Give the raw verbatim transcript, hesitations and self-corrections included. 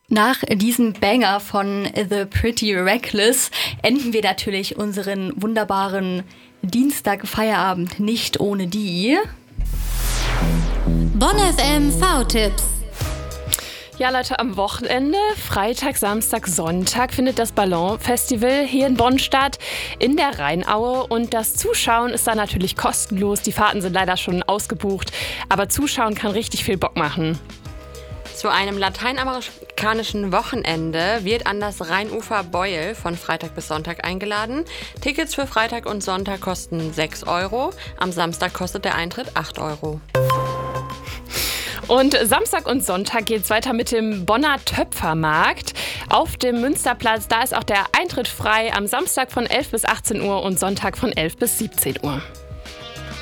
Nach diesem Banger von The Pretty Reckless enden wir natürlich unseren wunderbaren Dienstag-Feierabend nicht ohne die Bonn F M V-Tipps. Ja, Leute, am Wochenende, Freitag, Samstag, Sonntag, findet das Ballon-Festival hier in Bonn statt, in der Rheinaue. Und das Zuschauen ist da natürlich kostenlos. Die Fahrten sind leider schon ausgebucht, aber Zuschauen kann richtig viel Bock machen. Zu einem lateinamerikanischen Wochenende wird an das Rheinufer Beuel von Freitag bis Sonntag eingeladen. Tickets für Freitag und Sonntag kosten sechs Euro. Am Samstag kostet der Eintritt acht Euro. Und Samstag und Sonntag geht es weiter mit dem Bonner Töpfermarkt. Auf dem Münsterplatz, da ist auch der Eintritt frei. Am Samstag von elf bis achtzehn Uhr und Sonntag von elf bis siebzehn Uhr.